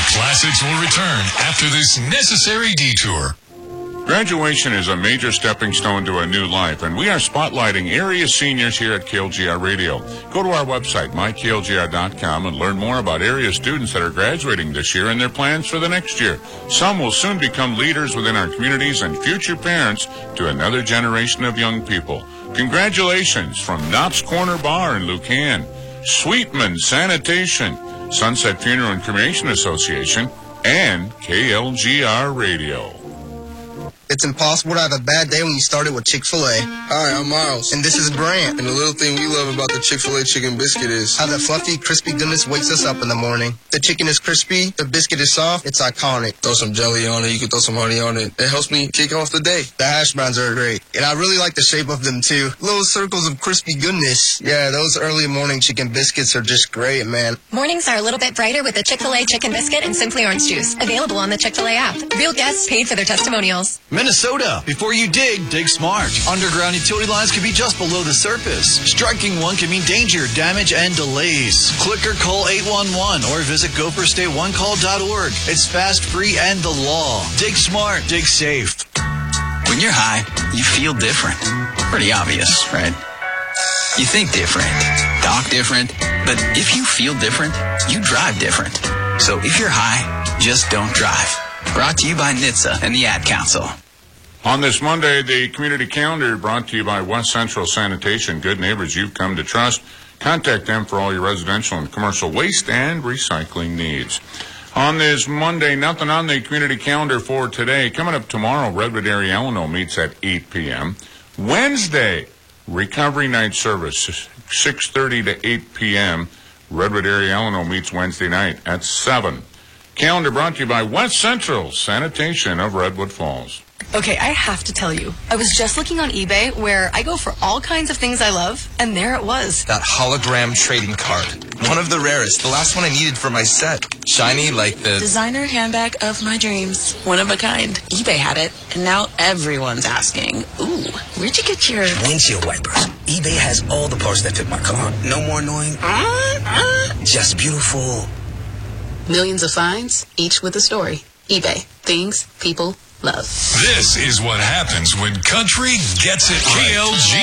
Classics will return after this necessary detour. Graduation is a major stepping stone to a new life, and we are spotlighting area seniors here at KLGR Radio. Go to our website, myklgr.com, and learn more about area students that are graduating this year and their plans for the next year. Some will soon become leaders within our communities and future parents to another generation of young people. Congratulations from Knott's Corner Bar in Lucan, Sweetman Sanitation, Sunset Funeral and Cremation Association, and KLGR Radio. It's impossible to have a bad day when you started with Chick-fil-A. Hi, I'm Miles. And this is Brant. And the little thing we love about the Chick-fil-A chicken biscuit is how the fluffy, crispy goodness wakes us up in the morning. The chicken is crispy, the biscuit is soft, it's iconic. Throw some jelly on it, you can throw some honey on it. It helps me kick off the day. The hash browns are great. And I really like the shape of them too. Little circles of crispy goodness. Yeah, those early morning chicken biscuits are just great, man. Mornings are a little bit brighter with the Chick-fil-A chicken biscuit and Simply Orange Juice. Available on the Chick-fil-A app. Real guests paid for their testimonials. Minnesota. Before you dig smart. Underground utility lines can be just below the surface. Striking one can mean danger, damage, and delays. Click or call 811 or visit gofirstayoneCall.org. It's fast, free, and the law. Dig smart, dig safe. When you're high, you feel different. Pretty obvious, right? You think different, talk different, but if you feel different, you drive different. So if you're high, just don't drive. Brought to you by NHTSA and the Ad Council. On this Monday, the community calendar brought to you by West Central Sanitation. Good neighbors you've come to trust. Contact them for all your residential and commercial waste and recycling needs. On this Monday, nothing on the community calendar for today. Coming up tomorrow, Redwood Area Alano meets at 8 p.m. Wednesday, Recovery Night Service, 6:30 to 8 p.m. Redwood Area Alano meets Wednesday night at 7. Calendar brought to you by West Central Sanitation of Redwood Falls. Okay, I have to tell you, I was just looking on eBay where I go for all kinds of things I love, and there it was. That hologram trading card. One of the rarest. The last one I needed for my set. Shiny like the designer handbag of my dreams. One of a kind. eBay had it, and now everyone's asking, ooh, where'd you get your windshield wipers? eBay has all the parts that fit my car. No more annoying. Just beautiful. Millions of finds, each with a story. eBay. Things people love. This is what happens when country gets it right. KLG.